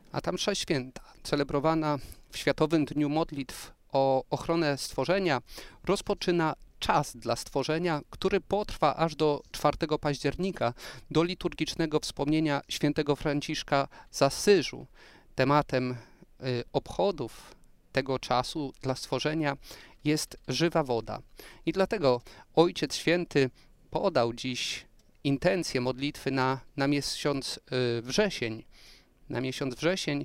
a ta msza święta, celebrowana w Światowym Dniu Modlitw o ochronę stworzenia, rozpoczyna czas dla stworzenia, który potrwa aż do 4 października, do liturgicznego wspomnienia świętego Franciszka z Asyżu. Tematem obchodów tego czasu dla stworzenia jest żywa woda. I dlatego Ojciec Święty podał dziś intencję modlitwy na miesiąc wrzesień. Na miesiąc wrzesień,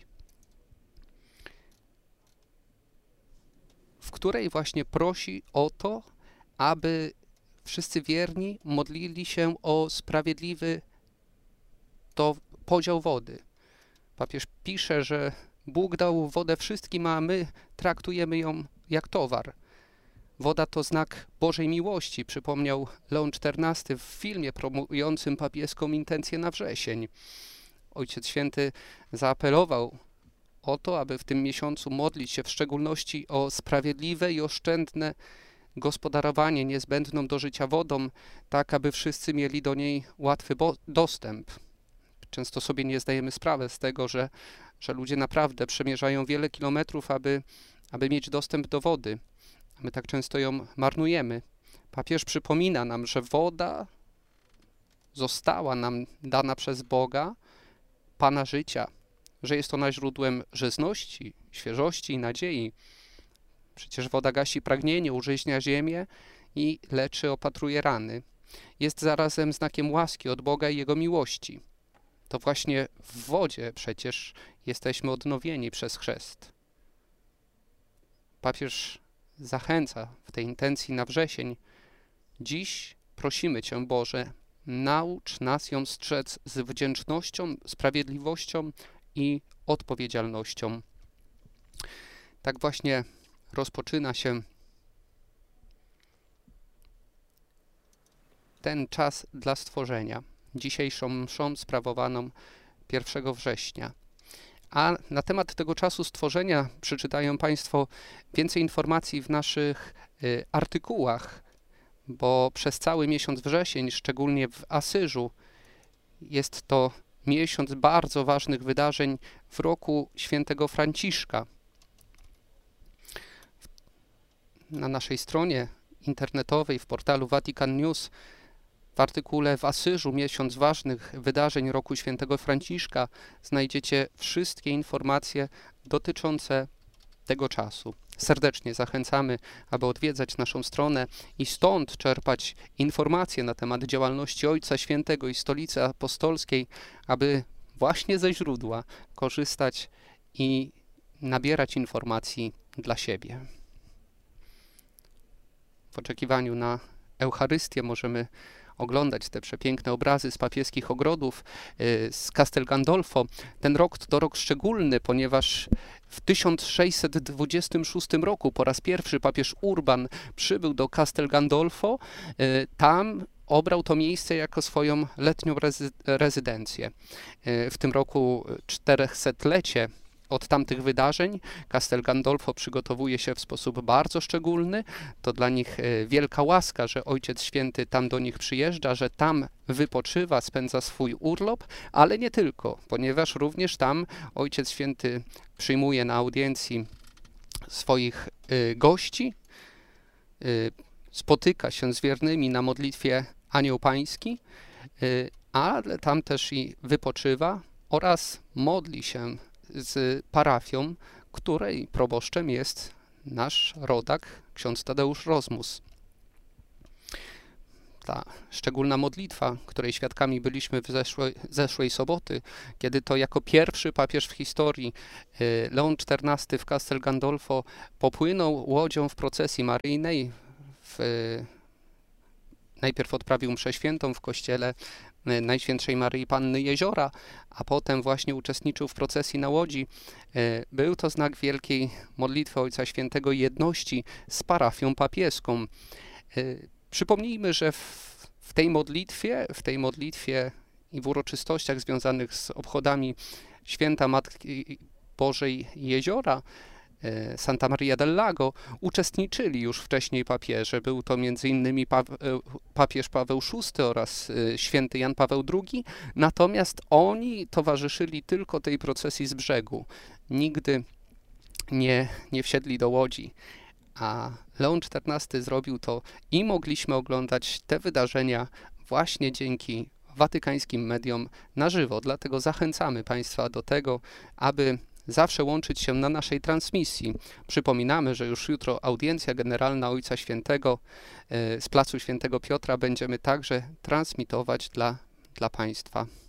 w której właśnie prosi o to, aby wszyscy wierni modlili się o sprawiedliwy podział wody. Papież pisze, że Bóg dał wodę wszystkim, a my traktujemy ją jak towar. Woda to znak Bożej miłości, przypomniał Leon XIV w filmie promującym papieską intencję na wrzesień. Ojciec Święty zaapelował o to, aby w tym miesiącu modlić się w szczególności o sprawiedliwe i oszczędne gospodarowanie niezbędną do życia wodą, tak aby wszyscy mieli do niej łatwy dostęp. Często sobie nie zdajemy sprawy z tego, że ludzie naprawdę przemierzają wiele kilometrów, aby mieć dostęp do wody. My tak często ją marnujemy. Papież przypomina nam, że woda została nam dana przez Boga, Pana życia, że jest ona źródłem żyzności, świeżości i nadziei. Przecież woda gasi pragnienie, użyźnia ziemię i leczy, opatruje rany. Jest zarazem znakiem łaski od Boga i Jego miłości. To właśnie w wodzie przecież jesteśmy odnowieni przez chrzest. Papież zachęca w tej intencji na wrzesień. Dziś prosimy Cię, Boże, naucz nas ją strzec z wdzięcznością, sprawiedliwością i odpowiedzialnością. Tak właśnie rozpoczyna się ten czas dla stworzenia, dzisiejszą mszą sprawowaną 1 września. A na temat tego czasu stworzenia przeczytają Państwo więcej informacji w naszych artykułach, bo przez cały miesiąc wrzesień, szczególnie w Asyżu, jest to miesiąc bardzo ważnych wydarzeń w roku świętego Franciszka. Na naszej stronie internetowej, w portalu Vatican News, w artykule w Asyżu, miesiąc ważnych wydarzeń roku świętego Franciszka, znajdziecie wszystkie informacje dotyczące tego czasu. Serdecznie zachęcamy, aby odwiedzać naszą stronę i stąd czerpać informacje na temat działalności Ojca Świętego i Stolicy Apostolskiej, aby właśnie ze źródła korzystać i nabierać informacji dla siebie. W oczekiwaniu na Eucharystię możemy oglądać te przepiękne obrazy z papieskich ogrodów, z Castel Gandolfo. Ten rok to rok szczególny, ponieważ w 1626 roku po raz pierwszy papież Urban przybył do Castel Gandolfo. Tam obrał to miejsce jako swoją letnią rezydencję. W tym roku 400-lecie od tamtych wydarzeń. Castel Gandolfo przygotowuje się w sposób bardzo szczególny. To dla nich wielka łaska, że Ojciec Święty tam do nich przyjeżdża, że tam wypoczywa, spędza swój urlop, ale nie tylko, ponieważ również tam Ojciec Święty przyjmuje na audiencji swoich gości, spotyka się z wiernymi na modlitwie Anioł Pański, ale tam też i wypoczywa oraz modli się z parafią, której proboszczem jest nasz rodak, ksiądz Tadeusz Rozmus. Ta szczególna modlitwa, której świadkami byliśmy w zeszłej soboty, kiedy to jako pierwszy papież w historii Leon XIV w Castel Gandolfo popłynął łodzią w procesji maryjnej, najpierw odprawił mszę świętą w kościele Najświętszej Maryi Panny Jeziora, a potem właśnie uczestniczył w procesji na łodzi. Był to znak wielkiej modlitwy Ojca Świętego i jedności z parafią papieską. Przypomnijmy, że w tej modlitwie i w uroczystościach związanych z obchodami Święta Matki Bożej Jeziora Santa Maria del Lago, uczestniczyli już wcześniej papieże. Był to m.in. papież Paweł VI oraz święty Jan Paweł II, natomiast oni towarzyszyli tylko tej procesji z brzegu. Nigdy nie wsiedli do łodzi. A Leon XIV zrobił to i mogliśmy oglądać te wydarzenia właśnie dzięki watykańskim mediom na żywo. Dlatego zachęcamy Państwa do tego, aby zawsze łączyć się na naszej transmisji. Przypominamy, że już jutro audiencja generalna Ojca Świętego z Placu Świętego Piotra będziemy także transmitować dla Państwa.